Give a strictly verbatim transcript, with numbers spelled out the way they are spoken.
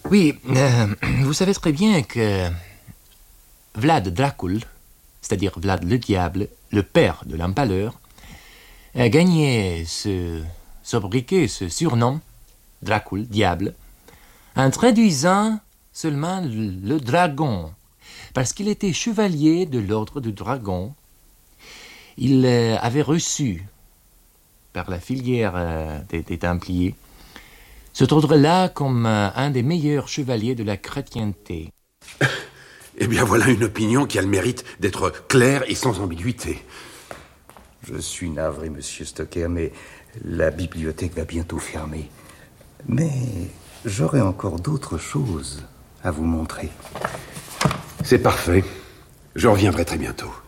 Oui, euh, vous savez très bien que Vlad Dracul, c'est-à-dire Vlad le diable, le père de l'empaleur, a gagné ce sobriquet, ce surnom, Dracul, diable, en traduisant seulement le, le dragon, parce qu'il était chevalier de l'ordre du dragon. Il euh, avait reçu, par la filière euh, des, des Templiers, cet ordre-là comme euh, un des meilleurs chevaliers de la chrétienté. Eh bien, voilà une opinion qui a le mérite d'être claire et sans ambiguïté. Je suis navré, monsieur Stocker, mais la bibliothèque va bientôt fermer. Mais j'aurai encore d'autres choses à vous montrer. C'est parfait. Je reviendrai très bientôt.